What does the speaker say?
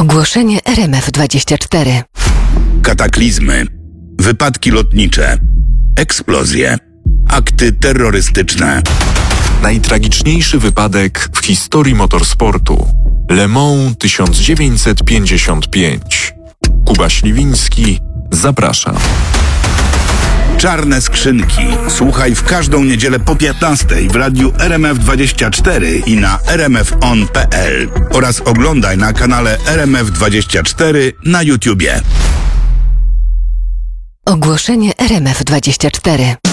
Ogłoszenie RMF24. Kataklizmy, wypadki lotnicze, eksplozje, akty terrorystyczne. Najtragiczniejszy wypadek w historii motorsportu. Le Mans 1955. Kuba Śliwiński zaprasza. Czarne skrzynki. Słuchaj w każdą niedzielę po 15:00 w radiu RMF24 i na rmfon.pl oraz oglądaj na kanale RMF24 na YouTubie. Ogłoszenie RMF24.